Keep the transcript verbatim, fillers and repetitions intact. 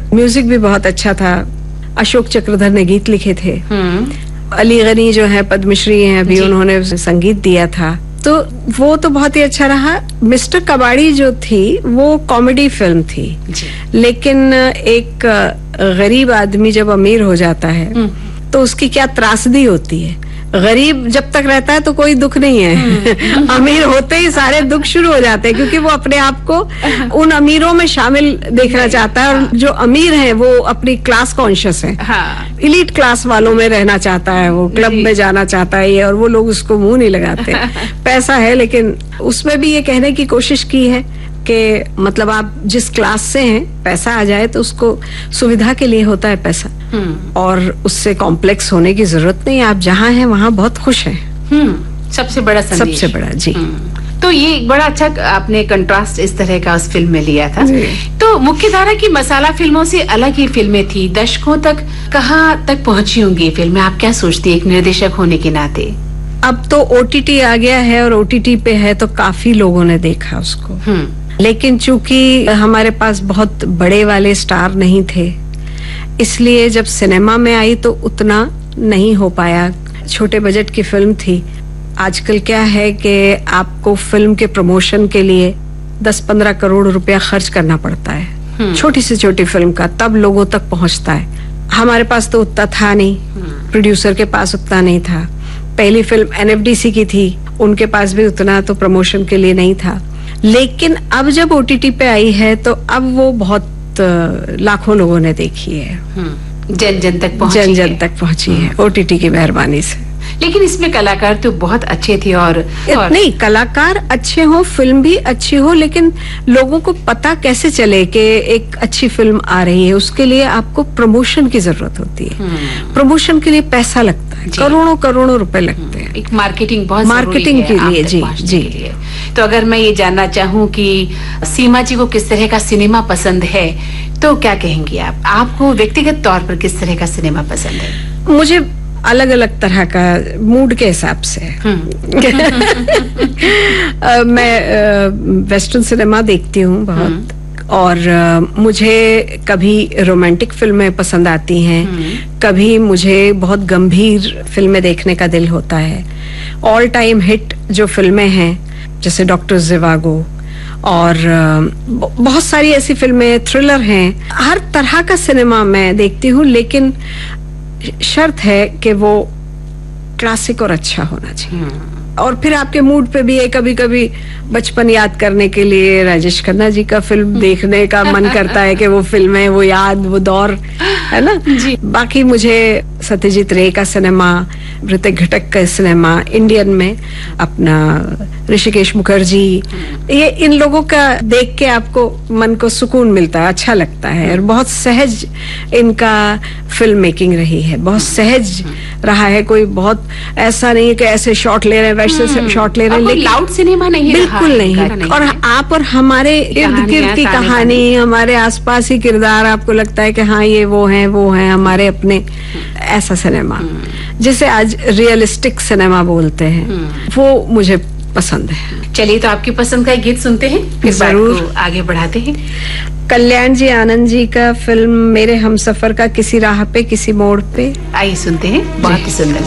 Music भी बहुत अच्छा था। अशोक चक्रधर ने गीत लिखे थे। अली गनी जो है पद्मश्री हैं अभी, उन्होंने संगीत दिया था, तो वो तो बहुत ही अच्छा रहा। मिस्टर कबाड़ी जो थी वो कॉमेडी फिल्म थी, लेकिन एक गरीब आदमी जब अमीर हो जाता है तो उसकी क्या त्रासदी होती है। गरीब जब तक रहता है तो कोई दुख नहीं है, अमीर होते ही सारे दुख शुरू हो जाते हैं, क्योंकि वो अपने आप को उन अमीरों में शामिल देखना चाहता है। और जो अमीर है वो अपनी क्लास कॉन्शियस है, इलीट क्लास वालों में रहना चाहता है, वो क्लब में जाना चाहता है, और वो लोग उसको मुंह नहीं लगाते। पैसा है, लेकिन उसमें भी ये कहने की कोशिश की है कि मतलब आप जिस क्लास से हैं, पैसा आ जाए तो उसको सुविधा के लिए होता है पैसा, और उससे कॉम्प्लेक्स होने की जरूरत नहीं। आप जहाँ हैं वहाँ बहुत खुश हैं। सबसे बड़ा संदेश। सबसे बड़ा, जी। तो ये एक बड़ा अच्छा आपने कंट्रास्ट इस तरह का उस फिल्म में लिया था। तो मुख्य धारा की मसाला फिल्मों से अलग ही फिल्में थी, दशकों तक कहाँ तक पहुंची होंगी फिल्में, आप क्या सोचती है एक निर्देशक होने के नाते? अब तो ओटीटी आ गया है, और ओटीटी पे है तो काफी लोगों ने देखा उसको, लेकिन चूंकि हमारे पास बहुत बड़े वाले स्टार नहीं थे, इसलिए जब सिनेमा में आई तो उतना नहीं हो पाया। छोटे बजट की फिल्म थी। आजकल क्या है कि आपको फिल्म के प्रमोशन के लिए दस पंद्रह करोड़ रुपया खर्च करना पड़ता है, छोटी से छोटी फिल्म का, तब लोगों तक पहुंचता है। हमारे पास तो उतना था नहीं, प्रोड्यूसर के पास उतना नहीं था। पहली फिल्म एनएफडीसी की थी, उनके पास भी उतना तो प्रमोशन के लिए नहीं था। लेकिन अब जब ओटीटी पे आई है तो अब वो बहुत लाखों लोगों ने देखी है, जन जन तक पहुंची जन जन तक पहुंची है ओटीटी की मेहरबानी से। लेकिन इसमें कलाकार तो बहुत अच्छे थे, और, और... नहीं, कलाकार अच्छे हो, फिल्म भी अच्छी हो, लेकिन लोगों को पता कैसे चले कि एक अच्छी फिल्म आ रही है, उसके लिए आपको प्रमोशन की जरूरत होती है। प्रमोशन के लिए पैसा लगता है, करोड़ों करोड़ों रुपए लगते हैं। एक मार्केटिंग बहुत मार्केटिंग के लिए, जी जी। तो अगर मैं ये जानना चाहूँ कि सीमा जी को किस तरह का सिनेमा पसंद है, तो क्या कहेंगी आप? आपको व्यक्तिगत तौर पर किस तरह का सिनेमा पसंद है? मुझे अलग अलग तरह का, मूड के हिसाब से। मैं वेस्टर्न सिनेमा देखती हूँ बहुत, और uh, मुझे कभी रोमांटिक फिल्में पसंद आती हैं, कभी मुझे बहुत गंभीर फिल्में देखने का दिल होता है। ऑल टाइम हिट जो फिल्में हैं, जैसे डॉक्टर ज़िवागो, और uh, बहुत सारी ऐसी फिल्में, थ्रिलर हैं, हर तरह का सिनेमा मैं देखती हूँ, लेकिन शर्त है कि वो क्लासिक और अच्छा होना चाहिए। और फिर आपके मूड पे भी है, कभी कभी बचपन याद करने के लिए राजेश खन्ना जी का फिल्म देखने का मन करता है कि वो फिल्में, वो याद, वो दौर, है ना जी। बाकी मुझे सत्यजीत रे का सिनेमा, ऋतिक घटक का सिनेमा, इंडियन में अपना ऋषिकेश मुखर्जी, ये इन लोगों का देख के आपको मन को सुकून मिलता है, अच्छा लगता है। और बहुत सहज इनका फिल्म मेकिंग रही है, बहुत सहज रहा है। कोई बहुत ऐसा नहीं है कि ऐसे शॉट ले रहे हैं, वैसे शॉट ले रहे हैं, लाउड सिनेमा नहीं, बिल्कुल नहीं है। और आप और हमारे इर्द गिर्द की कहानी, हमारे आसपास ही किरदार, आपको लगता है कि हाँ ये वो है, वो है हमारे अपने, ऐसा सिनेमा जिसे आज रियलिस्टिक सिनेमा बोलते हैं, वो मुझे पसंद है। चलिए, तो आपकी पसंद का एक गीत सुनते हैं, फिर बात को आगे बढ़ाते हैं। कल्याण जी आनंद जी का फिल्म मेरे हमसफर का किसी राह पे किसी मोड़ पे, आइए सुनते हैं, बहुत ही सुंदर।